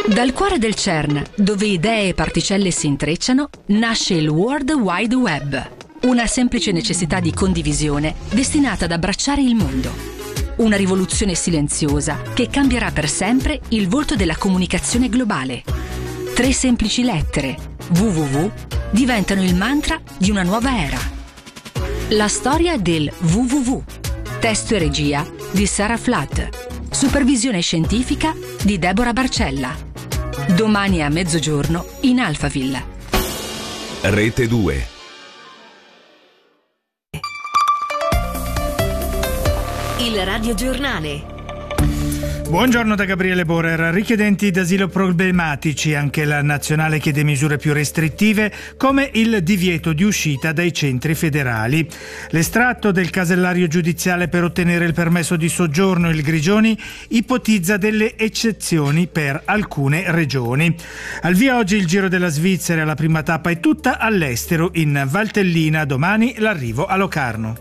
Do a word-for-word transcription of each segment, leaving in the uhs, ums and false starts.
Dal cuore del CERN, dove idee e particelle si intrecciano, nasce il World Wide Web, una semplice necessità di condivisione destinata ad abbracciare il mondo. Una rivoluzione silenziosa che cambierà per sempre il volto della comunicazione globale. Tre semplici lettere, W W W, diventano il mantra di una nuova era. La storia del W W W. Testo e regia di Sarah Flood. Supervisione scientifica di Deborah Barcella. Domani a mezzogiorno in Alphaville. Rete due. Il radiogiornale. Buongiorno da Gabriele Borer. Richiedenti d'asilo problematici, anche la nazionale chiede misure più restrittive come il divieto di uscita dai centri federali. L'estratto del casellario giudiziale per ottenere il permesso di soggiorno, il Grigioni ipotizza delle eccezioni per alcune regioni. Al via oggi il Giro della Svizzera, la prima tappa è tutta all'estero in Valtellina, domani l'arrivo a Locarno.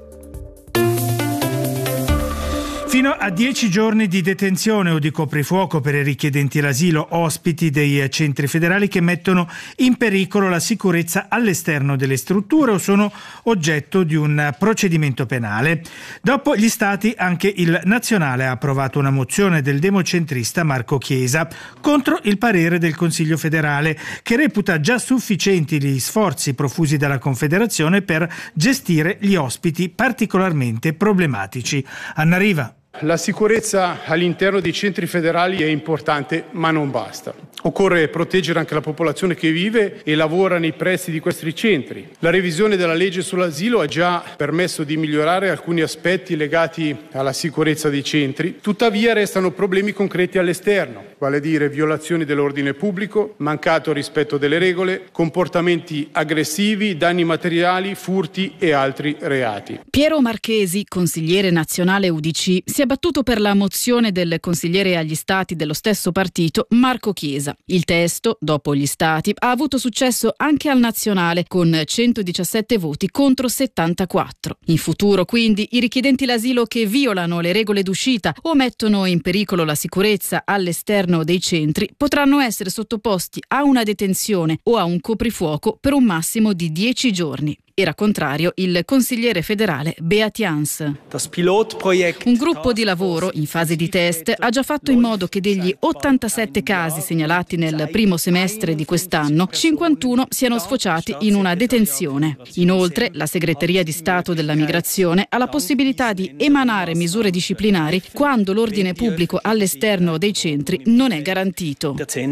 Fino a dieci giorni di detenzione o di coprifuoco per i richiedenti l'asilo ospiti dei centri federali che mettono in pericolo la sicurezza all'esterno delle strutture o sono oggetto di un procedimento penale. Dopo gli Stati, anche il Nazionale ha approvato una mozione del democentrista Marco Chiesa contro il parere del Consiglio federale, che reputa già sufficienti gli sforzi profusi dalla Confederazione per gestire gli ospiti particolarmente problematici. Anna Riva. La sicurezza all'interno dei centri federali è importante, ma non basta. Occorre proteggere anche la popolazione che vive e lavora nei pressi di questi centri. La revisione della legge sull'asilo ha già permesso di migliorare alcuni aspetti legati alla sicurezza dei centri, tuttavia restano problemi concreti all'esterno, vale a dire violazioni dell'ordine pubblico, mancato rispetto delle regole, comportamenti aggressivi, danni materiali, furti e altri reati. Piero Marchesi, consigliere nazionale U D C, si è battuto per la mozione del consigliere agli Stati dello stesso partito Marco Chiesa. Il testo, dopo gli Stati, ha avuto successo anche al nazionale con centodiciassette voti contro settantaquattro. In futuro, quindi, i richiedenti l'asilo che violano le regole d'uscita o mettono in pericolo la sicurezza all'esterno dei centri potranno essere sottoposti a una detenzione o a un coprifuoco per un massimo di dieci giorni. Era contrario il consigliere federale Beat Jans. Un gruppo di lavoro in fase di test ha già fatto in modo che degli ottantasette casi segnalati nel primo semestre di quest'anno, cinquantuno siano sfociati in una detenzione. Inoltre, la Segreteria di Stato della Migrazione ha la possibilità di emanare misure disciplinari quando l'ordine pubblico all'esterno dei centri non è garantito.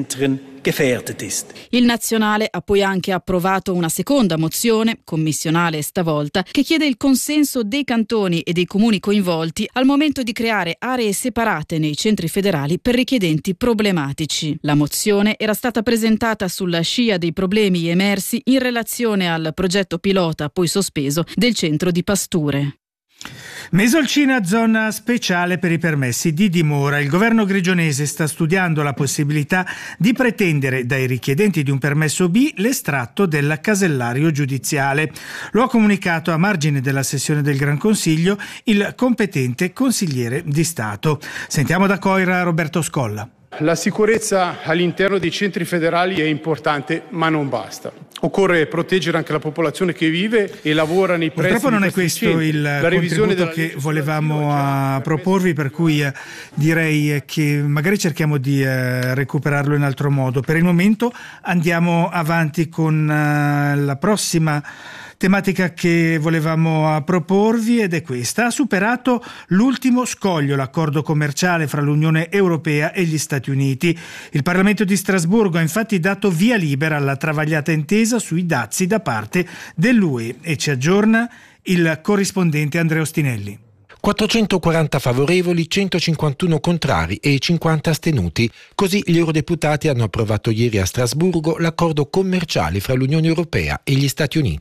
Il Nazionale ha poi anche approvato una seconda mozione, commissionale stavolta, che chiede il consenso dei cantoni e dei comuni coinvolti al momento di creare aree separate nei centri federali per richiedenti problematici. La mozione era stata presentata sulla scia dei problemi emersi in relazione al progetto pilota, poi sospeso, del centro di Pasture. Mesolcina, zona speciale per i permessi di dimora. Il governo grigionese sta studiando la possibilità di pretendere dai richiedenti di un permesso B l'estratto del casellario giudiziale. Lo ha comunicato a margine della sessione del Gran Consiglio il competente consigliere di Stato. Sentiamo da Coira Roberto Scolla. La sicurezza all'interno dei centri federali è importante, ma non basta. Occorre proteggere anche la popolazione che vive e lavora nei pressi. Purtroppo non è questo centri. il la contributo che volevamo a proporvi, per cui eh, direi che magari cerchiamo di eh, recuperarlo in altro modo. Per il momento andiamo avanti con eh, la prossima tematica che volevamo proporvi, ed è questa. Ha superato l'ultimo scoglio l'accordo commerciale fra l'Unione Europea e gli Stati Uniti. Il Parlamento di Strasburgo ha infatti dato via libera alla travagliata intesa sui dazi da parte dell'U E e ci aggiorna il corrispondente Andrea Ostinelli. quattrocentoquaranta favorevoli, centocinquantuno contrari e cinquanta astenuti. Così gli eurodeputati hanno approvato ieri a Strasburgo l'accordo commerciale fra l'Unione Europea e gli Stati Uniti.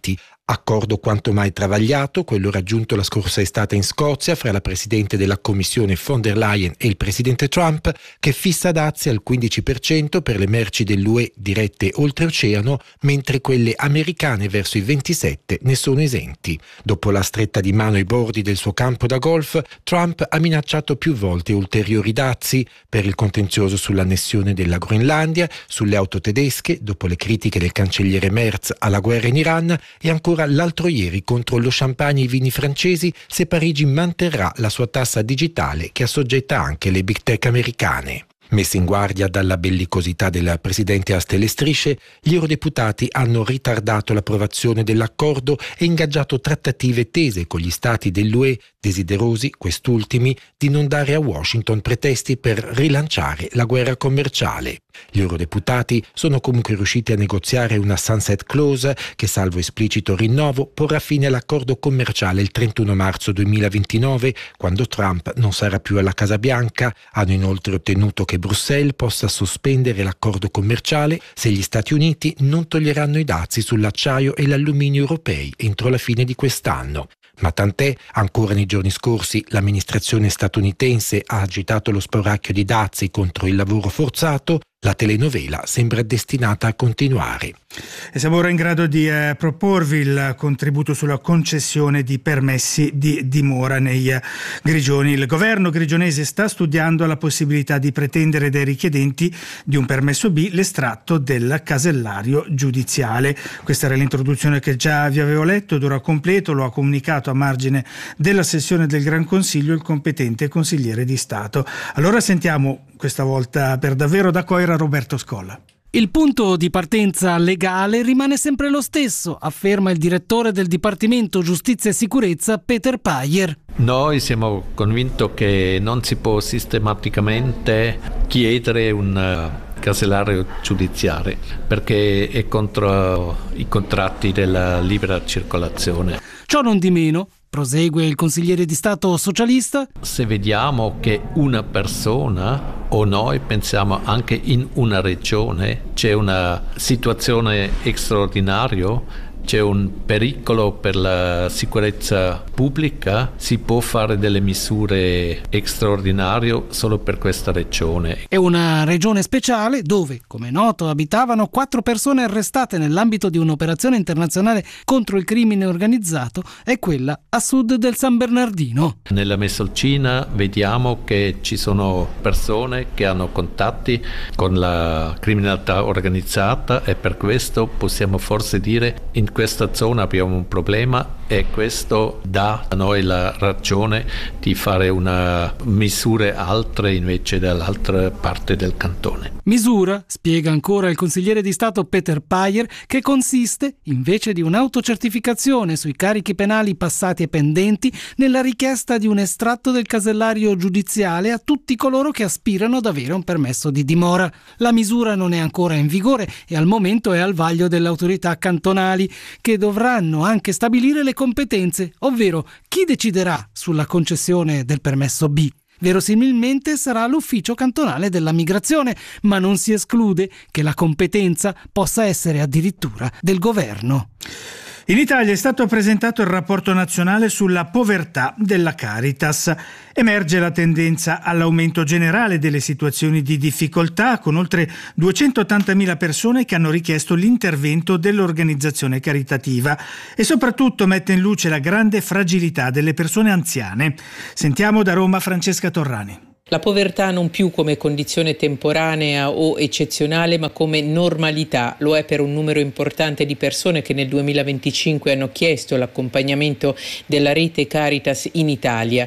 Accordo quanto mai travagliato, quello raggiunto la scorsa estate in Scozia fra la Presidente della Commissione von der Leyen e il Presidente Trump, che fissa dazi al quindici per cento per le merci dell'U E dirette oltreoceano, mentre quelle americane verso i ventisette ne sono esenti. Dopo la stretta di mano ai bordi del suo campo da golf, Trump ha minacciato più volte ulteriori dazi per il contenzioso sull'annessione della Groenlandia, sulle auto tedesche, dopo le critiche del cancelliere Merz alla guerra in Iran, e ancora l'altro ieri contro lo champagne e i vini francesi se Parigi manterrà la sua tassa digitale che assoggetta anche le big tech americane. Messi in guardia dalla bellicosità del presidente a stelle e strisce, gli eurodeputati hanno ritardato l'approvazione dell'accordo e ingaggiato trattative tese con gli stati dell'U E, desiderosi, quest'ultimi, di non dare a Washington pretesti per rilanciare la guerra commerciale. Gli eurodeputati sono comunque riusciti a negoziare una sunset clause che, salvo esplicito rinnovo, porrà fine all'accordo commerciale il trentuno marzo duemilaventinove, quando Trump non sarà più alla Casa Bianca. Hanno inoltre ottenuto che Bruxelles possa sospendere l'accordo commerciale se gli Stati Uniti non toglieranno i dazi sull'acciaio e l'alluminio europei entro la fine di quest'anno. Ma tant'è, ancora nei giorni scorsi l'amministrazione statunitense ha agitato lo spauracchio di dazi contro il lavoro forzato. La telenovela sembra destinata a continuare. E siamo ora in grado di eh, proporvi il contributo sulla concessione di permessi di dimora nei eh, Grigioni. Il governo grigionese sta studiando la possibilità di pretendere dai richiedenti di un permesso B l'estratto del casellario giudiziale. Questa era l'introduzione che già vi avevo letto, ed ora completo lo ha comunicato a margine della sessione del Gran Consiglio il competente consigliere di Stato. Allora sentiamo questa volta per davvero da Coira Roberto Scolla. Il punto di partenza legale rimane sempre lo stesso, afferma il direttore del Dipartimento Giustizia e Sicurezza Peter Payer. Noi siamo convinti che non si può sistematicamente chiedere un casellario giudiziario perché è contro i contratti della libera circolazione. Ciò non di meno, prosegue il consigliere di Stato socialista, se vediamo che una persona o noi pensiamo anche in una regione c'è una situazione straordinaria, c'è un pericolo per la sicurezza pubblica, si può fare delle misure straordinarie solo per questa regione. È una regione speciale dove, come è noto, abitavano quattro persone arrestate nell'ambito di un'operazione internazionale contro il crimine organizzato, è quella a sud del San Bernardino. Nella Mesolcina vediamo che ci sono persone che hanno contatti con la criminalità organizzata e per questo possiamo forse dire in questa zona abbiamo un problema e questo dà a noi la ragione di fare una misure altre invece dall'altra parte del cantone. Misura, spiega ancora il consigliere di Stato Peter Payer, che consiste, invece di un'autocertificazione sui carichi penali passati e pendenti, nella richiesta di un estratto del casellario giudiziale a tutti coloro che aspirano ad avere un permesso di dimora. La misura non è ancora in vigore e al momento è al vaglio delle autorità cantonali, che dovranno anche stabilire le competenze, ovvero chi deciderà sulla concessione del permesso B. Verosimilmente sarà l'ufficio cantonale della migrazione, ma non si esclude che la competenza possa essere addirittura del governo. In Italia è stato presentato il rapporto nazionale sulla povertà della Caritas. Emerge la tendenza all'aumento generale delle situazioni di difficoltà, con oltre duecentottantamila persone che hanno richiesto l'intervento dell'organizzazione caritativa, e soprattutto mette in luce la grande fragilità delle persone anziane. Sentiamo da Roma Francesca Torrani. La povertà non più come condizione temporanea o eccezionale, ma come normalità. Lo è per un numero importante di persone che nel duemilaventicinque hanno chiesto l'accompagnamento della rete Caritas in Italia.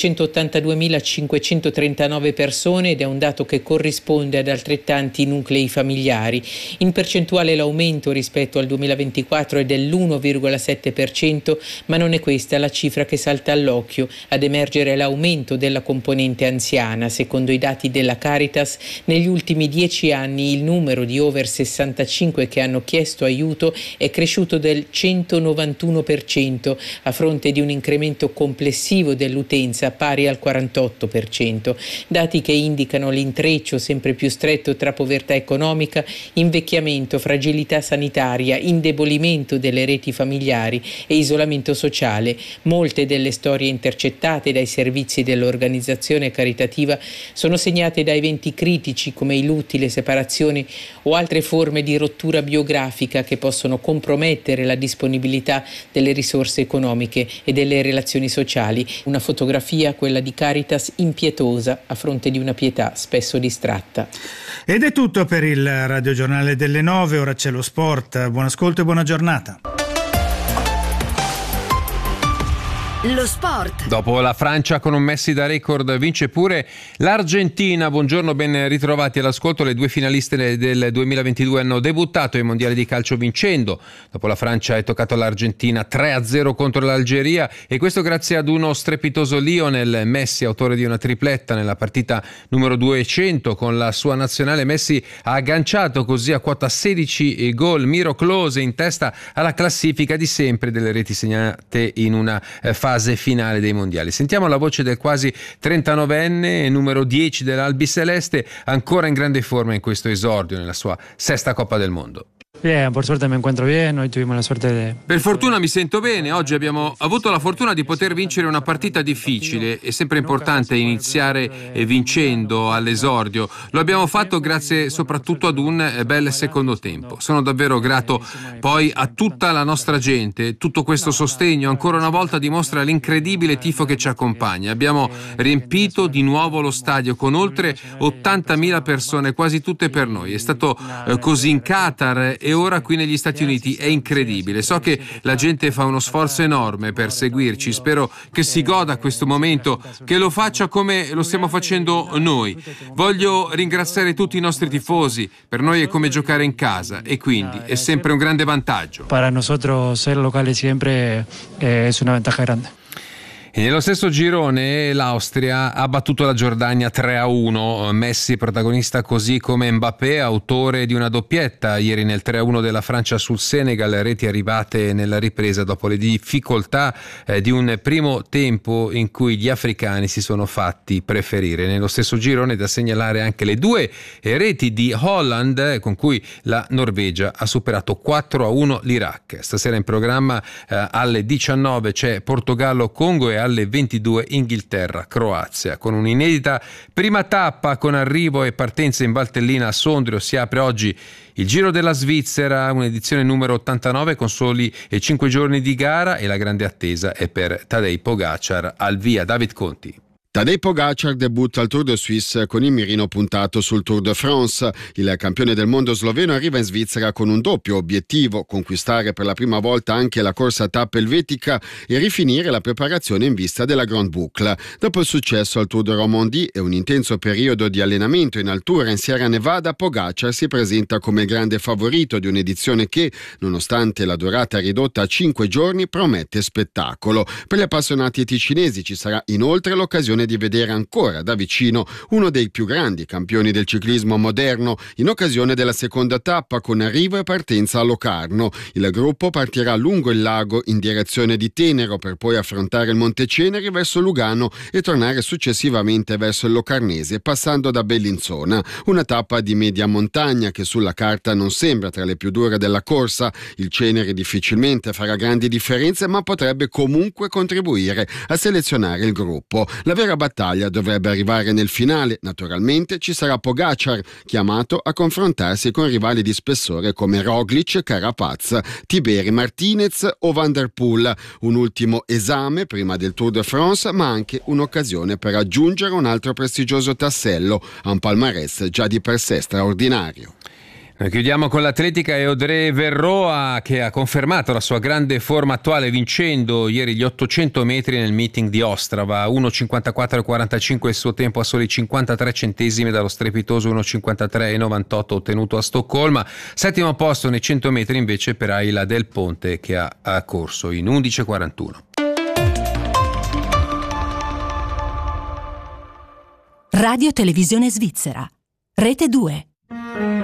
duecentottantaduemilacinquecentotrentanove persone, ed è un dato che corrisponde ad altrettanti nuclei familiari. In percentuale l'aumento rispetto al duemilaventiquattro è dell'uno virgola sette per cento, ma non è questa la cifra che salta all'occhio. Ad emergere l'aumento della componente anziana. settimana. Secondo i dati della Caritas, negli ultimi dieci anni il numero di over sessantacinque che hanno chiesto aiuto è cresciuto del centonovantuno per cento, a fronte di un incremento complessivo dell'utenza pari al quarantotto per cento. Dati che indicano l'intreccio sempre più stretto tra povertà economica, invecchiamento, fragilità sanitaria, indebolimento delle reti familiari e isolamento sociale. Molte delle storie intercettate dai servizi dell'organizzazione caritativa sono segnate da eventi critici come i lutti, le separazioni o altre forme di rottura biografica che possono compromettere la disponibilità delle risorse economiche e delle relazioni sociali. Una fotografia, quella di Caritas, impietosa a fronte di una pietà spesso distratta. Ed è tutto per il radiogiornale delle nove, ora c'è lo sport. Buon ascolto e buona giornata. Lo sport. Dopo la Francia con un Messi da record vince pure l'Argentina. Buongiorno, ben ritrovati all'ascolto. Le due finaliste del duemilaventidue hanno debuttato ai mondiali di calcio vincendo. Dopo la Francia è toccato all'Argentina tre a zero contro l'Algeria, e questo grazie ad uno strepitoso Lionel Messi, autore di una tripletta nella partita numero duecento con la sua nazionale. Messi ha agganciato così a quota sedici gol miracolose in testa alla classifica di sempre delle reti segnate in una fase finale dei mondiali. Sentiamo la voce del quasi trentanovenne, numero dieci dell'Albiceleste, ancora in grande forma in questo esordio nella sua sesta Coppa del Mondo. Bien, por suerte me encuentro bien, hoy tuvimos la suerte de... Per fortuna mi sento bene, oggi abbiamo avuto la fortuna di poter vincere una partita difficile. È sempre importante iniziare vincendo all'esordio. Lo abbiamo fatto grazie soprattutto ad un bel secondo tempo. Sono davvero grato poi a tutta la nostra gente. Tutto questo sostegno ancora una volta dimostra l'incredibile tifo che ci accompagna. Abbiamo riempito di nuovo lo stadio con oltre ottantamila persone, quasi tutte per noi. È stato eh, così in Qatar e ora qui negli Stati Uniti. È incredibile. So che la gente fa uno sforzo enorme per seguirci. Spero che si goda questo momento, che lo faccia come lo stiamo facendo noi. Voglio ringraziare tutti i nostri tifosi. Per noi è come giocare in casa, e quindi è sempre un grande vantaggio. Para nosotros ser locales siempre eh, es una ventaja grande. E nello stesso girone l'Austria ha battuto la Giordania tre a uno. Messi protagonista, così come Mbappé, autore di una doppietta ieri nel tre a uno della Francia sul Senegal, reti arrivate nella ripresa dopo le difficoltà eh, di un primo tempo in cui gli africani si sono fatti preferire. Nello stesso girone da segnalare anche le due reti di Holland, eh, con cui la Norvegia ha superato quattro a uno l'Iraq. Stasera in programma eh, alle diciannove c'è Portogallo-Congo e alle ventidue Inghilterra-Croazia. Con un'inedita prima tappa con arrivo e partenza in Valtellina a Sondrio si apre oggi il Giro della Svizzera, un'edizione numero ottantanove con soli cinque giorni di gara, e la grande attesa è per Tadej Pogačar al via. David Conti. Tadej Pogačar debutta al Tour de Suisse con il mirino puntato sul Tour de France. Il campione del mondo sloveno arriva in Svizzera con un doppio obiettivo: conquistare per la prima volta anche la corsa tappa elvetica e rifinire la preparazione in vista della Grande Boucle. Dopo il successo al Tour de Romandie e un intenso periodo di allenamento in altura in Sierra Nevada, Pogačar si presenta come il grande favorito di un'edizione che, nonostante la durata ridotta a cinque giorni, promette spettacolo. Per gli appassionati ticinesi ci sarà inoltre l'occasione di vedere ancora da vicino uno dei più grandi campioni del ciclismo moderno in occasione della seconda tappa, con arrivo e partenza a Locarno. Il gruppo partirà lungo il lago in direzione di Tenero per poi affrontare il Monte Ceneri verso Lugano e tornare successivamente verso il Locarnese passando da Bellinzona. Una tappa di media montagna che sulla carta non sembra tra le più dure della corsa. Il Ceneri difficilmente farà grandi differenze, ma potrebbe comunque contribuire a selezionare il gruppo. La vera battaglia dovrebbe arrivare nel finale. Naturalmente ci sarà Pogačar, chiamato a confrontarsi con rivali di spessore come Roglic, Carapaz, Tiberi, Martinez o Van der Poel. Un ultimo esame prima del Tour de France, ma anche un'occasione per aggiungere un altro prestigioso tassello a un palmarès già di per sé straordinario. Noi chiudiamo con l'atletica e Audrey Verroa, che ha confermato la sua grande forma attuale vincendo ieri gli ottocento metri nel meeting di Ostrava. uno cinquantaquattro e quarantacinque il suo tempo a soli cinquantatré centesimi dallo strepitoso uno cinquantatré e novantotto ottenuto a Stoccolma. Settimo posto nei cento metri invece per Ayla Del Ponte, che ha, ha corso in undici e quarantuno. Radio Televisione Svizzera. Rete due.